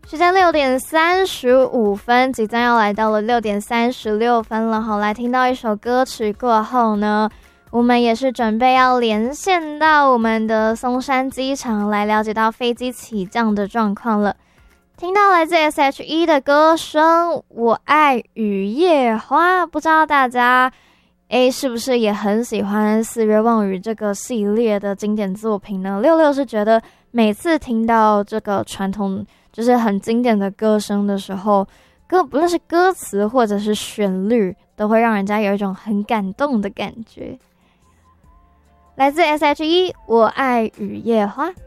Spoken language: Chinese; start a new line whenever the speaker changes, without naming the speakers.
时间6:35，即将要来到了6:36了。好，来听到一首歌曲过后呢，我们也是准备要连线到我们的松山机场来了解到飞机起降的状况了。听到来自 S.H.E 的歌声《我爱雨夜花》，不知道大家是不是也很喜欢《四月望雨》这个系列的经典作品呢？六六是觉得每次听到这个传统就是很经典的歌声的时候，不论是歌词或者是旋律，都会让人家有一种很感动的感觉。来自 S.H.E 我爱雨夜花。